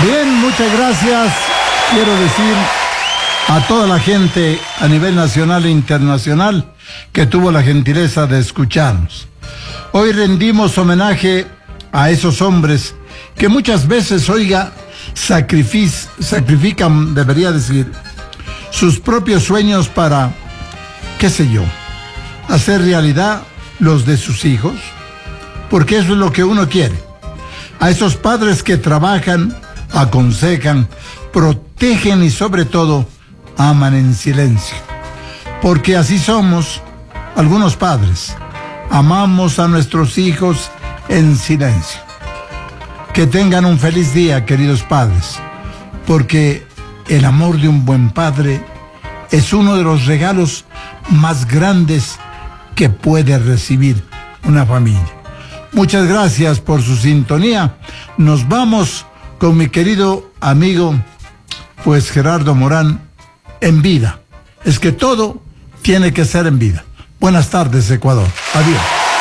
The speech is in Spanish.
Bien, muchas gracias. Quiero decir a toda la gente a nivel nacional e internacional que tuvo la gentileza de escucharnos. Hoy rendimos homenaje a esos hombres que muchas veces, sacrifican, debería decir, sus propios sueños para, qué sé yo, hacer realidad los de sus hijos, porque eso es lo que uno quiere. A esos padres que trabajan, aconsejan, protegen y sobre todo aman en silencio, porque así somos algunos padres. Amamos a nuestros hijos en silencio. Que tengan un feliz día, queridos padres, porque el amor de un buen padre es uno de los regalos más grandes que puede recibir una familia. Muchas gracias por su sintonía. Nos vamos con mi querido amigo, pues Gerardo Morán, en vida. Es que todo tiene que ser en vida. Buenas tardes, Ecuador. Adiós.